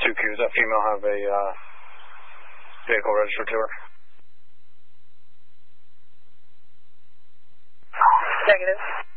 2Q, does that female have a vehicle registered to her? Negative.